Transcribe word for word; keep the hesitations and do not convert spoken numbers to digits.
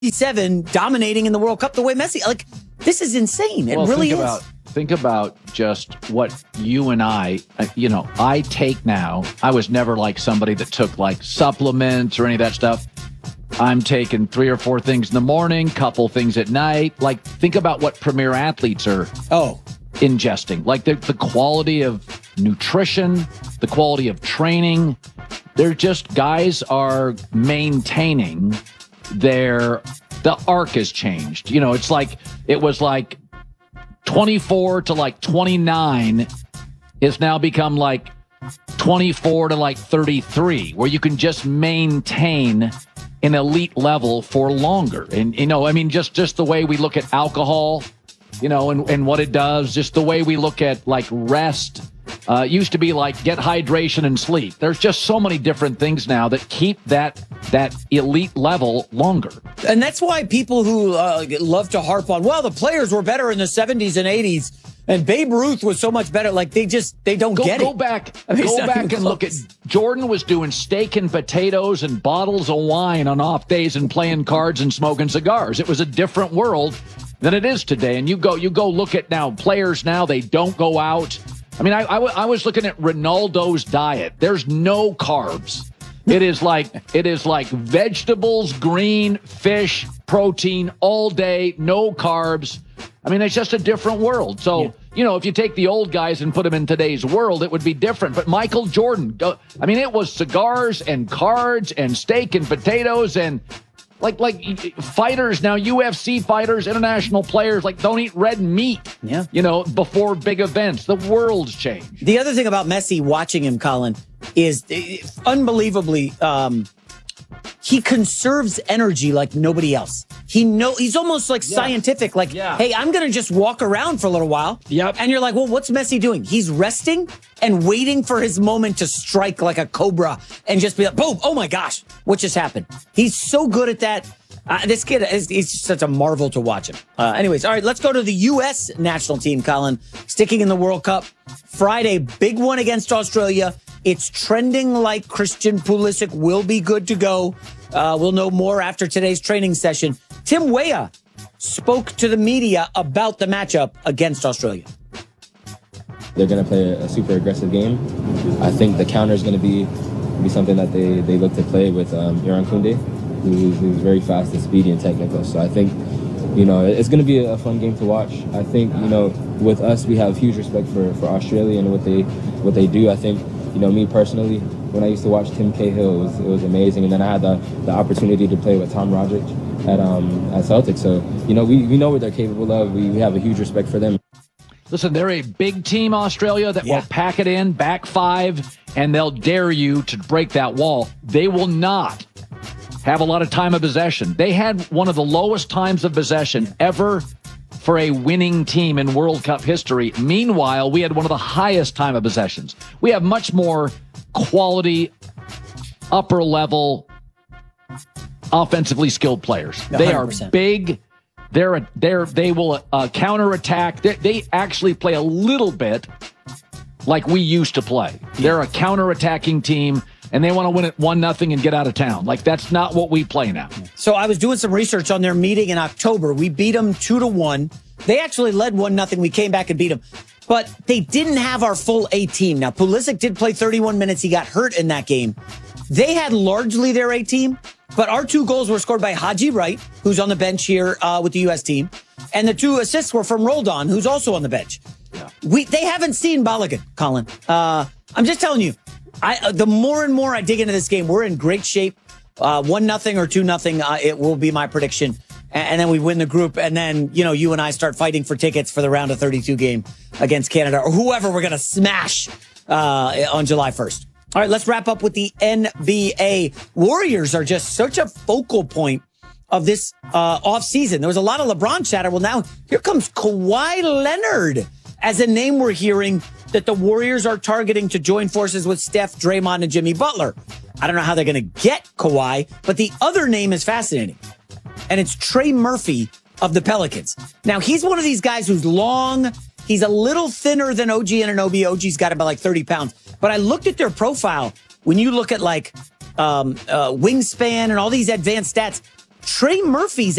seven dominating in the World Cup the way Messi. Like, this is insane. It well, really think is. About, think about just what you and I, uh, you know, I take now. I was never like somebody that took like supplements or any of that stuff. I'm taking three or four things in the morning, couple things at night. Like, think about what premier athletes are oh. ingesting. Like, the, the quality of nutrition, the quality of training. They're just, guys are maintaining their, the arc has changed. You know, it's like, it was like twenty-four to like twenty-nine is now become like twenty-four to like thirty-three, where you can just maintain an elite level for longer. And, you know, I mean, just, just the way we look at alcohol, you know, and, and what it does, just the way we look at like rest. Uh, used to be like get hydration and sleep. There's just so many different things now that keep that that elite level longer. And that's why people who uh, love to harp on, well, the players were better in the seventies and eighties, and Babe Ruth was so much better. Like, they just, they don't go, get go it. Back, I mean, go back and look at, Jordan was doing steak and potatoes and bottles of wine on off days and playing cards and smoking cigars. It was a different world than it is today. And you go, you go look at now players now, they don't go out. I mean, I, I, I was looking at Ronaldo's diet. There's no carbs. It is like it is like vegetables, green, fish, protein all day, no carbs. I mean, it's just a different world. So, yeah. you know, if you take the old guys and put them in today's world, it would be different. But Michael Jordan, I mean, it was cigars and cards and steak and potatoes and Like, like fighters now, U F C fighters, international players, like, don't eat red meat, yeah. you know, before big events. The world's changed. The other thing about Messi, watching him, Colin, is unbelievably, um, he conserves energy like nobody else. He know he's almost like yeah. scientific. Like, yeah. hey, I'm going to just walk around for a little while. Yep. And you're like, well, what's Messi doing? He's resting and waiting for his moment to strike like a cobra and just be like, boom, oh my gosh, what just happened? He's so good at that. Uh, this kid is he's just such a marvel to watch him. Uh, anyways, all right, let's go to the U S national team, Colin. Sticking in the World Cup. Friday, big one against Australia. It's trending like Christian Pulisic will be good to go. Uh, we'll know more after today's training session. Tim Weah spoke to the media about the matchup against Australia. They're going to play a super aggressive game. I think the counter is going to be be something that they, they look to play with um, Iran Koundé, who's, who's very fast and speedy and technical. So I think, you know, it's going to be a fun game to watch. I think, you know, with us, we have huge respect for, for Australia and what they what they do. I think, you know, me personally, when I used to watch Tim Cahill, it was, it was amazing. And then I had the, the opportunity to play with Tom Roderick at um at Celtic. So, you know, we, we know what they're capable of. We, we have a huge respect for them. Listen, they're a big team, Australia, that yeah. will pack it in, back five, and they'll dare you to break that wall. They will not have a lot of time of possession. They had one of the lowest times of possession ever for a winning team in World Cup history. Meanwhile, we had one of the highest time of possessions. We have much more quality, upper level, offensively skilled players. one hundred percent. They are big. They're a, they're they will uh, counterattack. They, they actually play a little bit like we used to play. They're a counterattacking team, and they want to win it one nothing and get out of town. Like, that's not what we play now. So I was doing some research on their meeting in October. We beat them two to one. They actually led one nothing. We came back and beat them, but they didn't have our full A team. Now Pulisic did play thirty-one minutes. He got hurt in that game. They had largely their A team. But our two goals were scored by Haji Wright, who's on the bench here uh, with the U S team. And the two assists were from Roldan, who's also on the bench. Yeah. We They haven't seen Balogun, Colin. Uh, I'm just telling you, I, uh, the more and more I dig into this game, we're in great shape. Uh, one nothing or two nothing, uh, it will be my prediction. And, and then we win the group. And then, you know, you and I start fighting for tickets for the round of thirty-two game against Canada or whoever we're going to smash uh, on July first. All right, let's wrap up with the N B A. Warriors are just such a focal point of this uh, offseason. There was a lot of LeBron chatter. Well, now here comes Kawhi Leonard as a name we're hearing that the Warriors are targeting to join forces with Steph, Draymond, and Jimmy Butler. I don't know how they're going to get Kawhi, but the other name is fascinating. And it's Trey Murphy of the Pelicans. Now, he's one of these guys who's long. He's a little thinner than O G Anunoby. O G's got about like thirty pounds. But I looked at their profile. When you look at like um, uh, wingspan and all these advanced stats, Trey Murphy's